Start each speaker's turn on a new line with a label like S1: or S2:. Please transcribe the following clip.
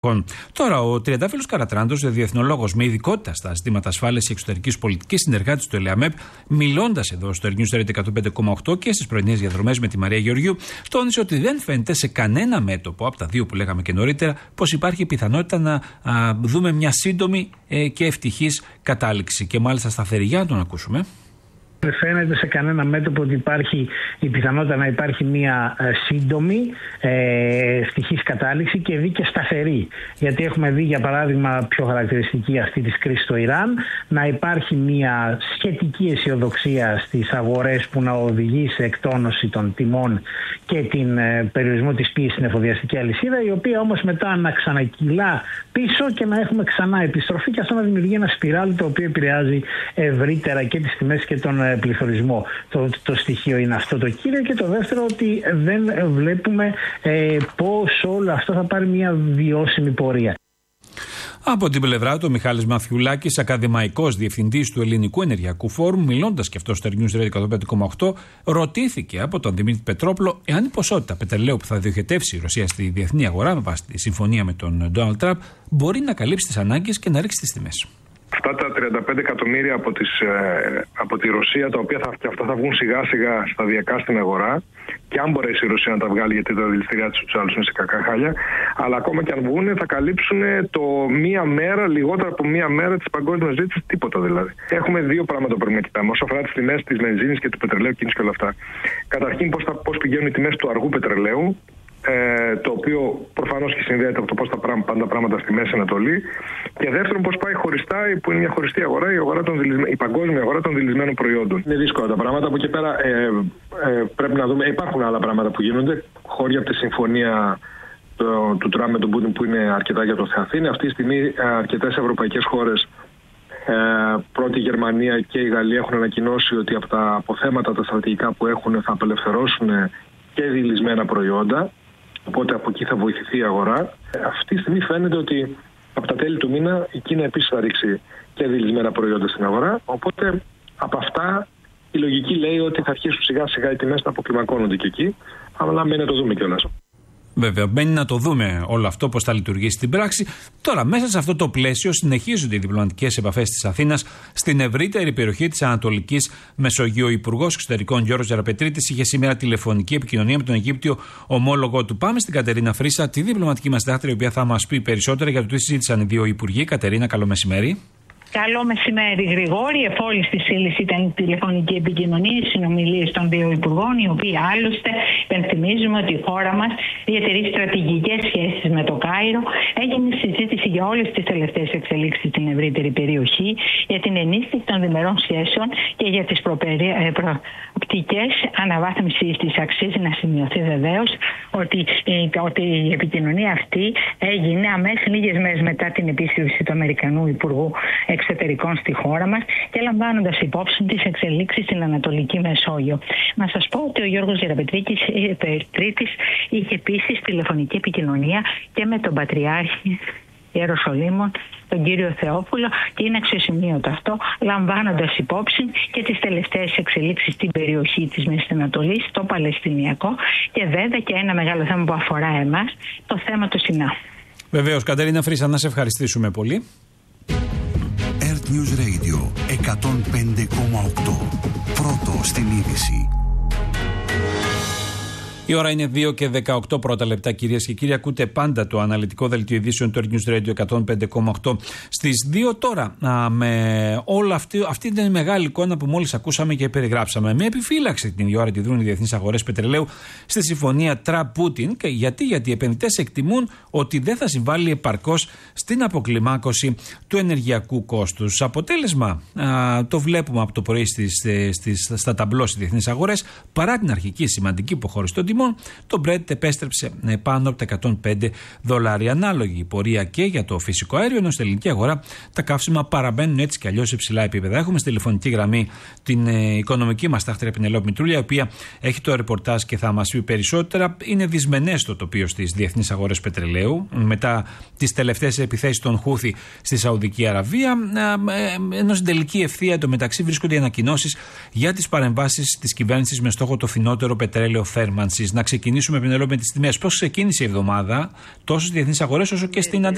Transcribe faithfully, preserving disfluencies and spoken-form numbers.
S1: Τώρα, ο Τριαντάφυλλος Καρατράντος, διεθνολόγος με ειδικότητα στα ζητήματα ασφάλειας και εξωτερικής πολιτικής, συνεργάτης του ΕΛΕΑΜΕΠ, μιλώντας εδώ στο News Radio εκατόν πέντε κόμμα οκτώ και στις πρωινές διαδρομές με τη Μαρία Γεωργιού, τόνισε ότι δεν φαίνεται σε κανένα μέτωπο από τα δύο που λέγαμε και νωρίτερα πως υπάρχει πιθανότητα να α, δούμε μια σύντομη ε, και ευτυχής κατάληξη. Και μάλιστα σταθερή. Για να τον ακούσουμε.
S2: Δεν φαίνεται σε κανένα μέτωπο ότι υπάρχει η πιθανότητα να υπάρχει μια ε, σύντομη, ε, ευτυχής κατάληξη και δει και σταθερή. Γιατί έχουμε δει, για παράδειγμα, πιο χαρακτηριστική αυτή της κρίσης στο Ιράν, να υπάρχει μια σχετική αισιοδοξία στις αγορές που να οδηγεί σε εκτόνωση των τιμών και την ε, περιορισμό της πίεσης στην εφοδιαστική αλυσίδα, η οποία όμως μετά να ξανακυλά πίσω και να έχουμε ξανά επιστροφή, και αυτό να δημιουργεί ένα σπιράλι το οποίο επηρεάζει ευρύτερα και τις τιμές και τον πληθωρισμό. Το, το στοιχείο είναι αυτό το κύριο, και το δεύτερο ότι δεν βλέπουμε ε, πώς όλο αυτό θα πάρει μια βιώσιμη πορεία.
S1: Από την πλευρά του, ο Μιχάλης Μαθιουλάκης, ακαδημαϊκός διευθυντής του Ελληνικού Ενεργειακού Φόρουμ, μιλώντας και αυτό στο News Radio εκατόν πέντε κόμμα οκτώ, ρωτήθηκε από τον Δημήτρη Πετρόπουλο εάν η ποσότητα πετρελαίου που θα διοχετεύσει η Ρωσία στη διεθνή αγορά, με βάση τη συμφωνία με τον Ντόναλντ Τραμπ, μπορεί να καλύψει τις ανάγκες και να ρίξει τις τιμές.
S3: Αυτά τα τριάντα πέντε εκατομμύρια από, τις, ε, από τη Ρωσία, τα οποία θα, και αυτά θα βγουν σιγά σιγά σταδιακά στην αγορά, και αν μπορέσει η Ρωσία να τα βγάλει, γιατί τα δηληστηριά της τους άλλους είναι σε κακά χάλια, αλλά ακόμα και αν βγουν θα καλύψουν το μία μέρα, λιγότερο από μία μέρα της παγκόσμιας ζήτησης, τίποτα δηλαδή. Έχουμε δύο πράγματα που πρέπει να κοιτάμε όσον αφορά τις τιμές της βενζίνης και του πετρελαίου, κίνηση και όλα αυτά. Καταρχήν, πώς, θα, πώς πηγαίνουν οι τιμές του αργού πετρελαίου, Ε, το οποίο προφανώς και συνδέεται από το πώς θα πάνε τα πράγματα στη Μέση Ανατολή. Και δεύτερον, πώς πάει χωριστά, που είναι μια χωριστή αγορά, η, αγορά των η παγκόσμια αγορά των δηλισμένων προϊόντων. Είναι δύσκολα τα πράγματα. Από εκεί πέρα ε, ε, πρέπει να δούμε. Υπάρχουν άλλα πράγματα που γίνονται. Χώρια από τη συμφωνία το, του Τραμπ με τον Πούτιν, που είναι αρκετά για το Θεαθήνη. Αυτή τη στιγμή ε, αρκετές ευρωπαϊκές χώρες, ε, πρώτη η Γερμανία και η Γαλλία, έχουν ανακοινώσει ότι από τα αποθέματα τα στρατηγικά που έχουν θα απελευθερώσουν και δηλισμένα προϊόντα. Οπότε από εκεί θα βοηθηθεί η αγορά. Αυτή τη στιγμή φαίνεται ότι από τα τέλη του μήνα η Κίνα επίσης θα ρίξει και δηλισμένα προϊόντα στην αγορά. Οπότε από αυτά η λογική λέει ότι θα αρχίσουν σιγά σιγά οι τιμές να αποκλιμακώνονται και εκεί. Αλλά μένει να το δούμε κιόλας.
S1: Βέβαια, μένει να το δούμε όλο αυτό πώς θα λειτουργήσει στην πράξη. Τώρα, μέσα σε αυτό το πλαίσιο, συνεχίζονται οι διπλωματικές επαφές της Αθήνας στην ευρύτερη περιοχή της Ανατολικής Μεσογείου. Ο Υπουργός Εξωτερικών Γιώργος Γεραπετρίτης είχε σήμερα τηλεφωνική επικοινωνία με τον Αιγύπτιο ομόλογο του. Πάμε στην Κατερίνα Φρύσα, τη διπλωματική μας συντάκτρια, η οποία θα μας πει περισσότερα για το τι συζήτησαν οι δύο υπουργοί. Κατερίνα, καλό μεσημέρι.
S4: Καλό μεσημέρι, Γρηγόρη. Εφόλης της ύλης ήταν η τηλεφωνική επικοινωνία, οι συνομιλίες των δύο υπουργών, οι οποίοι άλλωστε υπενθυμίζουμε ότι η χώρα μας διατηρεί στρατηγικές σχέσεις με το Κάιρο. Έγινε συζήτηση για όλες τις τελευταίες εξελίξεις στην ευρύτερη περιοχή, για την ενίσχυση των διμερών σχέσεων και για τις προοπτικές αναβάθμισης της. Αξίζει να σημειωθεί βεβαίως ότι, ότι η επικοινωνία αυτή έγινε αμέσως λίγες μέρες μετά την επίσκεψη του Αμερικανού Υπουργού Εξωτερικών στη χώρα μας και λαμβάνοντας υπόψη τις εξελίξεις στην Ανατολική Μεσόγειο. Να σας πω ότι ο Γιώργος Γεραπετρίτης είχε επίσης τηλεφωνική επικοινωνία και με τον Πατριάρχη Ιεροσολύμων, τον κύριο Θεόφουλο, και είναι αξιοσημείωτο αυτό, λαμβάνοντας υπόψη και τις τελευταίες εξελίξεις στην περιοχή της Μέσης Ανατολής, το Παλαιστινιακό, και βέβαια και ένα μεγάλο θέμα που αφορά εμάς, το θέμα του Σινά.
S1: Βεβαίως, Κατερίνα Φρύσα, να σε ευχαριστήσουμε πολύ.
S5: News Radio εκατόν πέντε κόμμα οκτώ. Πρώτο στην είδηση.
S1: Η ώρα είναι δύο και δεκαοκτώ πρώτα λεπτά, κυρίες και κύριοι. Ακούτε πάντα το αναλυτικό δελτίο ειδήσεων του News Radio εκατόν πέντε κόμμα οκτώ. Στις δύο τώρα, α, με όλη αυτή, αυτή την μεγάλη εικόνα που μόλις ακούσαμε και περιγράψαμε. Με επιφύλαξη την ίδια ώρα τη δρούν οι διεθνείς αγορές πετρελαίου στη συμφωνία Τραμπ-Πούτιν. Και γιατί, γιατί οι επενδυτές εκτιμούν ότι δεν θα συμβάλλει επαρκώς στην αποκλιμάκωση του ενεργειακού κόστους. Αποτέλεσμα, α, το βλέπουμε από το πρωί στις, στις, στα ταμπλό στις διεθνείς αγορές. Παρά την αρχική σημαντική υποχώρηση των τιμών, το Brent επέστρεψε πάνω από τα εκατόν πέντε δολάρια. Ανάλογη η πορεία και για το φυσικό αέριο, ενώ στην ελληνική αγορά τα καύσιμα παραμένουν έτσι κι αλλιώς σε ψηλά επίπεδα. Έχουμε στη τηλεφωνική γραμμή την ε, οικονομική μας τάχτρια Πινελόπη Μητρούλια, η οποία έχει το ρεπορτάζ και θα μας πει περισσότερα. Είναι δυσμενές το τοπίο στις διεθνείς αγορές πετρελαίου μετά τις τελευταίες επιθέσεις των Χούθι στη Σαουδική Αραβία. Ε, ε, ενώ στην τελική ευθεία εντωμεταξύ βρίσκονται οι ανακοινώσεις για τις παρεμβάσεις της κυβέρνησης με στόχο το φθηνότερο πετρέλαιο θέρμανσης. Να ξεκινήσουμε, Πινελόπη, με τις τιμές. Πώς ξεκίνησε η εβδομάδα τόσο στις διεθνείς αγορές όσο και στην Αντρική.